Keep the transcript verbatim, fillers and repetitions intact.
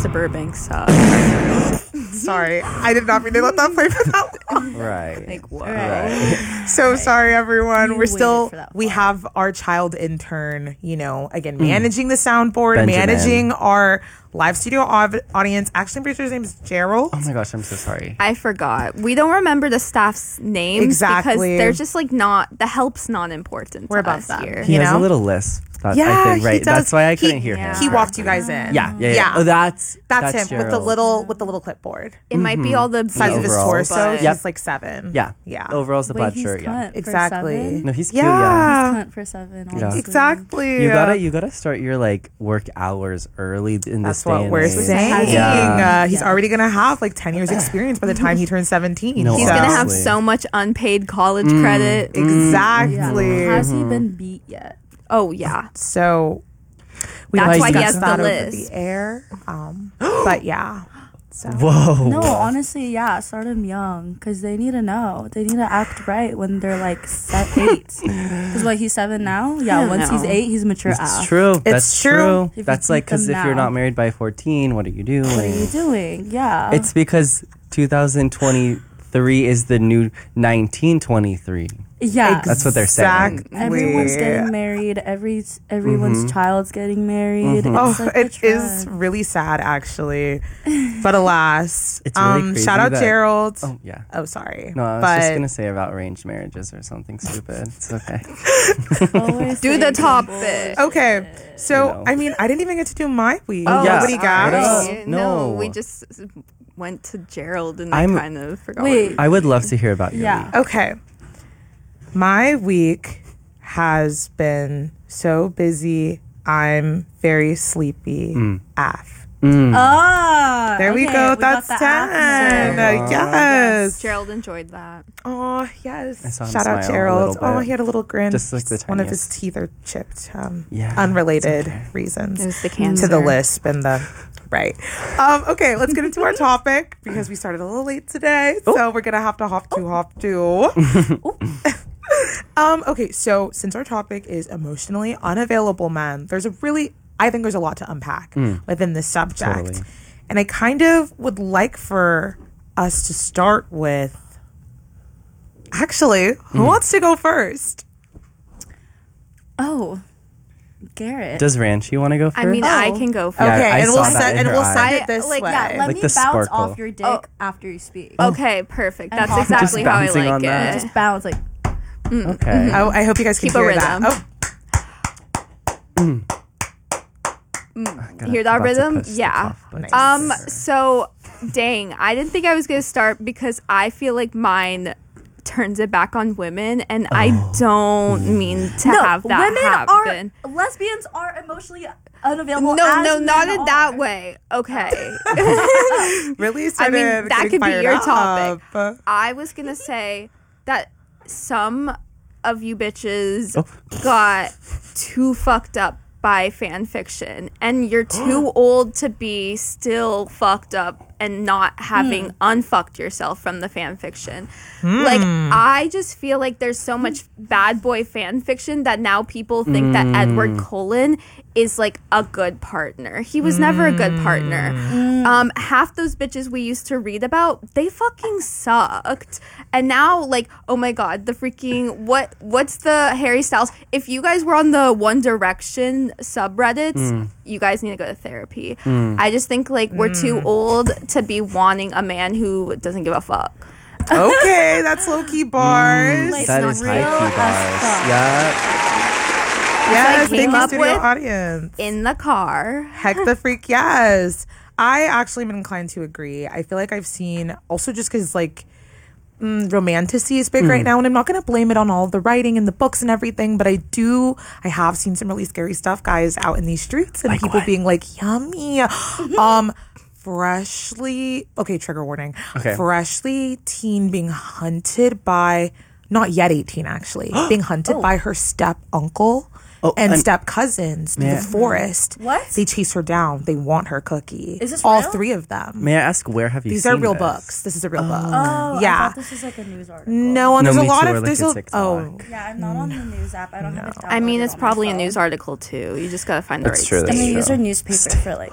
Vanessa Burbank sucks. Sorry, I did not mean to let that play for that long. Right. Like, what? Right. So sorry, everyone. You We're still, waited for that we part. have our child intern, you know, again, managing the soundboard, Benjamin. managing our live studio au- audience. Actually, I'm pretty sure his name is Gerald. Oh my gosh, I'm so sorry. I forgot. We don't remember the staff's names Exactly. because they're just like not, the help's not important We're to above us that. here. He you has know? a little lisp. That, Yeah, I think, he right. does. That's why I He- couldn't hear yeah. him. He walked you guys in. Yeah, yeah, yeah. Yeah. Oh, that's That's, that's him with the Gerald. little with the little clipboard. It might be all the Size of his overalls. torso. but- He's Yep. like seven. Yeah, Yeah. Overall's the Wait, plaid he's shirt. Yeah, cunt for Exactly. seven? no, he's cute. Yeah, Yeah. He's cunt for seven. Yeah. honestly. Exactly. you gotta you gotta start your like work hours early in That's this day what and we're age. saying. Yeah. Uh, he's Yeah. already gonna have like ten years experience by the time he turns seventeen. No, He's so. gonna have Honestly. so much unpaid college Mm. credit. Exactly. Yeah. Has he been beat yet? Oh yeah, So we That's don't why he discuss has the that over list. the air. Um, but yeah. So Whoa. No, honestly, yeah. Start him young because they need to know. They need to act right when they're like set eight. Because like he's seven now. Yeah, don't once he's know. eight, he's mature. It's af. true. That's true. true. If you That's keep like because them if you're now. not married by fourteen, what are you doing? What are you doing? Yeah. It's because two thousand twenty-three is the new nineteen twenty-three. yeah. That's what they're saying. Exactly. Everyone's getting married. Every everyone's child's getting married. Oh, It's like the it is trend. really sad, actually. But alas, It's really um, crazy shout out that- Gerald. Oh yeah. Oh, sorry. No, I was but just gonna say about arranged marriages or something stupid. It's okay. Always do say the good topic. okay. So You know. I mean, I didn't even get to do my week. Oh, yeah. What do you got? Sorry. No. no, we just went to Gerald and I'm- I kind of forgot. Wait. what I would love to hear about your Yeah. week. Okay. My week has been so busy. I'm very sleepy. Mm. Af. Ah, There we okay, go. got That's the ten. accent. Uh, yes. Gerald enjoyed that. Oh, I yes. saw him Shout out smile a Gerald. little Oh, bit. he had a little grin. Just like the One of his tiniest. teeth are chipped. Um, Yeah, unrelated it's okay. reasons. It was the To cancer. the lisp and the right. Um, okay, let's get into our topic because we started a little late today, so we're gonna have to hop to hop to. um, okay, so since our topic is emotionally unavailable men, there's a really, I think there's a lot to unpack within this subject, Totally. and I kind of would like for us to start with. Actually, who wants to go first? Oh, Garrett. Does Ranchi want to go first? I mean, I Oh. can go first. Yeah, Okay, I and saw we'll that send in and her we'll eye. send I- it this like, way. yeah, let Like me the bounce sparkle. off your dick Oh. after you speak. Okay, perfect. And That's hop- exactly Just how I bouncing like on that. it. Just bounce like Okay. Oh, I hope you guys can Keep a hear rhythm. that. Oh, Gotta- Hear that about to rhythm? push the Yeah. cough button. Nice. Um, so dang, I didn't think I was gonna start because I feel like mine turns it back on women, and I don't mean to no, have that women happen. are lesbians are emotionally unavailable. No, as no, men not in that are. way. Okay. really I started mean, that getting could be fired your topic. up. I was gonna say that some of you bitches Oh. got too fucked up by fan fiction, and you're too old to be still fucked up and not having unfucked yourself from the fan fiction. Like, I just feel like there's so much bad boy fan fiction that now people think that Edward Cullen is like a good partner. He was never a good partner. Um, half those bitches we used to read about, they fucking sucked. And now, like, oh my god, the freaking what? What's the Harry Styles? If you guys were on the One Direction subreddits, you guys need to go to therapy. I just think like we're too old to be wanting a man who doesn't give a fuck. Okay, that's low key bars. Like, That not is real high as key bars. fuck. Yeah. yes, I came thank you, up studio with- audience. In the car. Heck the freak, yes. I actually am inclined to agree. I feel like I've seen also just because like mm, romanticy is big right now, and I'm not going to blame it on all the writing and the books and everything, but I do. I have seen some really scary stuff, guys, out in these streets, and Like people what? being like, "Yummy." um. Freshly, okay, trigger warning. Okay. Freshly teen being hunted by, not yet eighteen actually, being hunted by her step uncle Oh, and I'm- step cousins through Yeah. the forest. What? They chase her down. They want her cookie. Is this all real? three of them? May I ask where have you These seen are real this? books. This is a real book. Oh, Yeah. I thought this was like a news article. No, and No, there's a me lot too, or of like there's a a TikTok. oh Yeah, I'm not on the news app. I don't have it downloaded I mean, it's on my probably a phone. news article too. You just gotta find the That's right true, stuff. that's And they true. use their newspaper for like